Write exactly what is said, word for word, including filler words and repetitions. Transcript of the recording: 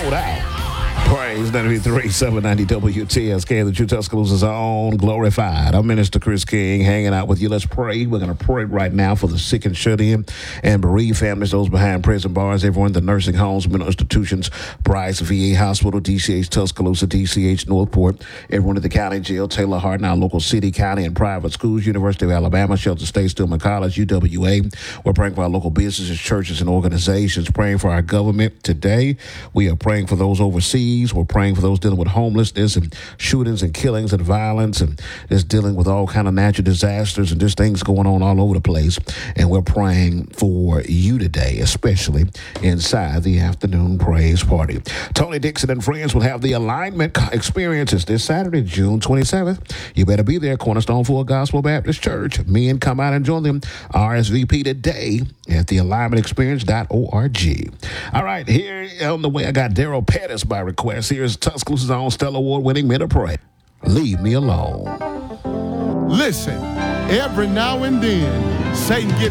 sold out. Praise ninety-three, seven ninety W T S K, the True Tuscaloosa's own glorified. I'm Minister Chris King hanging out with you. Let's pray. We're going to pray right now for the sick and shut in and bereaved families, those behind prison bars, everyone in the nursing homes, mental institutions, Bryce V A Hospital, D C H Tuscaloosa, D C H Northport, everyone at the county jail, Taylor Hart, our local city, county, and private schools, University of Alabama, Shelter State, Stillman College, U W A. We're praying for our local businesses, churches, and organizations, praying for our government today. We are praying for those overseas. We're praying for those dealing with homelessness and shootings and killings and violence and just dealing with all kind of natural disasters and just things going on all over the place. And we're praying for you today, especially inside the afternoon praise party. Tony Dixon and friends will have the alignment experiences this Saturday, June twenty-seventh. You better be there, Cornerstone Full Gospel Baptist Church. Men, come out and join them. R S V P today at the alignment experience dot org. All right, here on the way, I got Daryl Pettis by request. Here's Tuscaloosa's own Stellar Award-winning Men of Prayer. Leave me alone. Listen, every now and then, Satan gets